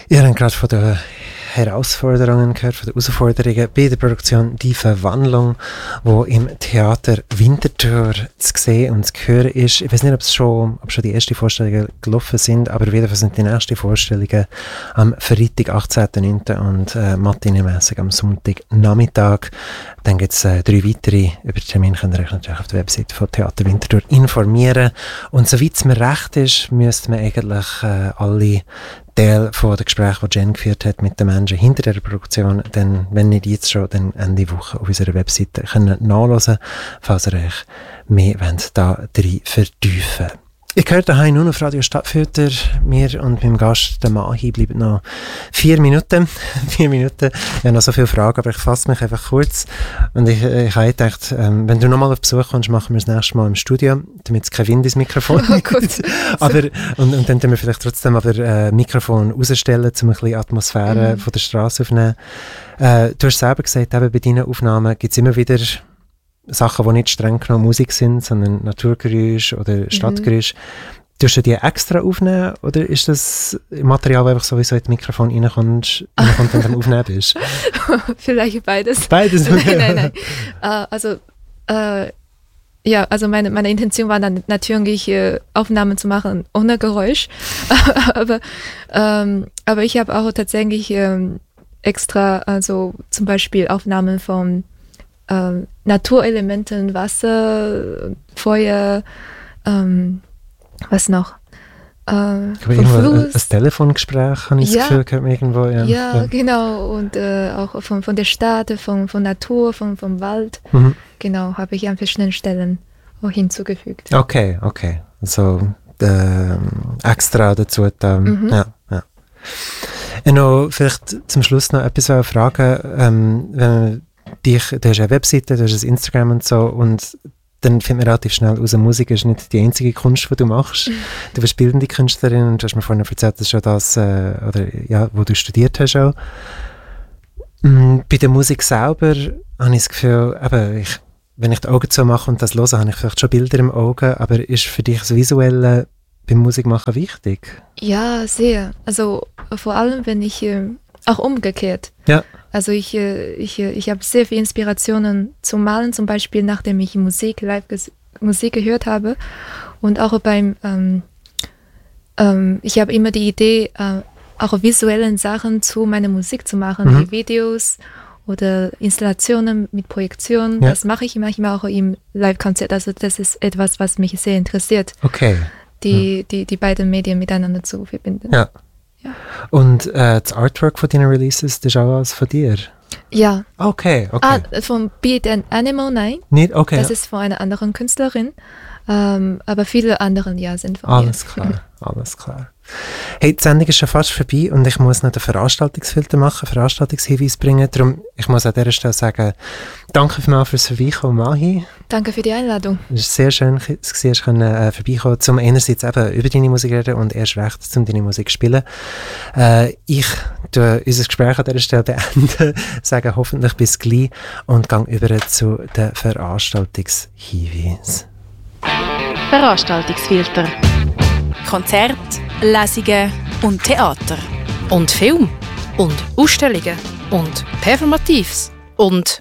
Ihr habt gerade von den Herausforderungen gehört, von den Herausforderungen bei der Produktion «Die Verwandlung», die im Theater Winterthur zu sehen und zu hören ist. Ich weiß nicht, ob schon die ersten Vorstellungen gelaufen sind, aber jedenfalls sind die nächsten Vorstellungen am Freitag, 18.09. und matineemässig am Sonntagnachmittag. Dann gibt es 3 weitere. Über den Termin könnt ihr euch natürlich auf der Website von Theater Winterthur informieren. Und soweit es mir recht ist, müsste man eigentlich alle Teil von den Gesprächen, die Jen geführt hat mit den Menschen hinter der Produktion, dann, wenn nicht jetzt schon, dann Ende Woche auf unserer Webseite können nachhören, falls ihr euch mehr da drin vertiefen. Ich höre daheim nur auf Radio Stadtfilter. Mir und meinem Gast, der Mahi, bleiben noch 4 Minuten. 4 Minuten. Ich habe noch so viele Fragen, aber ich fasse mich einfach kurz. Und ich habe gedacht, wenn du nochmal auf Besuch kommst, machen wir das nächste Mal im Studio, damit es kein Wind ins Mikrofon gibt. Aber, und dann tun wir vielleicht trotzdem aber Mikrofon rausstellen, um ein bisschen Atmosphäre von der Straße aufzunehmen. Du hast selber gesagt, eben bei deinen Aufnahmen gibt es immer wieder Sachen, die nicht streng genommen Musik sind, sondern Naturgeräusche oder Stadtgeräusche. Tust du die extra aufnehmen oder ist das Material, das einfach sowieso in das Mikrofon reinkommt, wenn du am Aufnehmen bist? Vielleicht beides. Beides? Nein. Also meine Intention war dann natürlich, Aufnahmen zu machen ohne Geräusch. aber ich habe auch tatsächlich extra, also zum Beispiel Aufnahmen von Naturelementen, Wasser, Feuer, was noch? Ein Telefongespräch, habe ich das Gefühl, gehört mir irgendwo. Ja, genau. Und auch von der Stadt, von Natur, vom Wald. Genau, habe ich an verschiedenen Stellen auch hinzugefügt. Okay. Also extra dazu. Ja. Und noch vielleicht zum Schluss noch etwas fragen. Wenn du hast eine Webseite, du hast ein Instagram und so, und dann findet man relativ schnell raus, Musik ist nicht die einzige Kunst, die du machst. Du bist bildende Künstlerin und du hast mir vorhin erzählt, dass schon das, wo du studiert hast auch. Bei der Musik selber habe ich das Gefühl, wenn ich die Augen zu mache und das höre, habe ich vielleicht schon Bilder im Auge, aber ist für dich das Visuelle beim Musikmachen wichtig? Ja, sehr. Also vor allem, wenn ich auch umgekehrt. Ja. Also ich habe sehr viele Inspirationen zum Malen, zum Beispiel nachdem ich Musik gehört habe. Und auch ich habe immer die Idee, auch visuellen Sachen zu meiner Musik zu machen, wie Videos oder Installationen mit Projektion. Ja. Das mache ich manchmal auch im Live-Konzert. Also das ist etwas, was mich sehr interessiert. Okay. Die beiden Medien miteinander zu verbinden. Ja. Und das Artwork von deinen Releases, das ist auch alles von dir? Ja. Okay. Von Beat and Animal, nein. Nicht? Okay. Das ist von einer anderen Künstlerin. Aber viele anderen, sind von mir. Alles klar. Hey, die Sendung ist schon fast vorbei und ich muss noch den Veranstaltungsfilter machen, Veranstaltungshinweis bringen. Darum, ich muss an dieser Stelle sagen, danke vielmals fürs Vorbeikommen, Mahi. Danke für die Einladung. Es ist sehr schön, dass du vorbeikommen, zum einerseits eben über deine Musik reden und erst recht, um deine Musik zu spielen. Ich tue unser Gespräch an dieser Stelle beenden, sage hoffentlich bis gleich und gehe über zu den Veranstaltungshinweisen. Veranstaltungsfilter. Konzerte, Lesungen und Theater. Und Film. Und Ausstellungen. Und Performatives. Und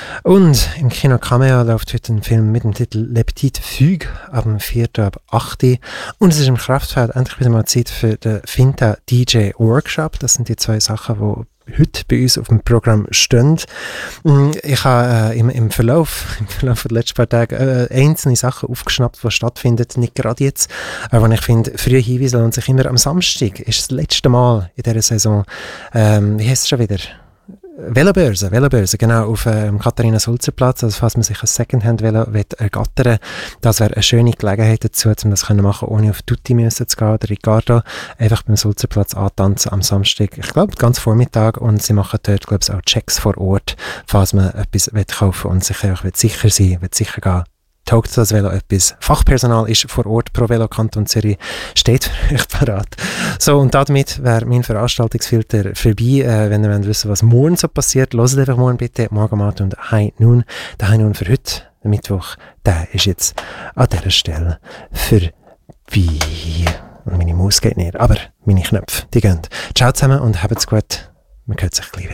im Kino Cameo läuft heute ein Film mit dem Titel «Le Petite Fugue» ab dem 4. ab 8. Und es ist im Kraftfeld endlich wieder mal Zeit für den Finta DJ Workshop. Das sind die 2 Sachen, die heute bei uns auf dem Programm stehen. Ich habe im Verlauf der letzten paar Tage einzelne Sachen aufgeschnappt, die stattfinden, nicht gerade jetzt, aber ich finde, frühe Hinweise lohnt sich immer. Am Samstag ist das letzte Mal in dieser Saison, wie heisst es schon wieder? Velobörse, genau, auf dem Katharina-Sulzer-Platz. Also falls man sich ein Secondhand-Velo ergattern, das wäre eine schöne Gelegenheit dazu, um das zu machen, ohne auf Tutti zu gehen oder Ricardo. Einfach beim Sulzer-Platz antanzen am Samstag. Ich glaube, ganz Vormittag. Und sie machen dort, glaube ich, auch Checks vor Ort, falls man etwas kaufen will und sich einfach sicher sein will, sicher gehen. Taugt das Velo etwas? Fachpersonal ist vor Ort pro Velo Kanton Zürich, steht für euch parat. So, und damit wäre mein Veranstaltungsfilter vorbei. Wenn ihr wissen was morgen so passiert, hört einfach morgen bitte Morgenmat und High Noon. Der High Noon für heute, der Mittwoch, der ist jetzt an dieser Stelle vorbei. Und meine Maus geht nicht, aber meine Knöpfe, die gehen. Ciao zusammen und habt's gut. Man hört sich gleich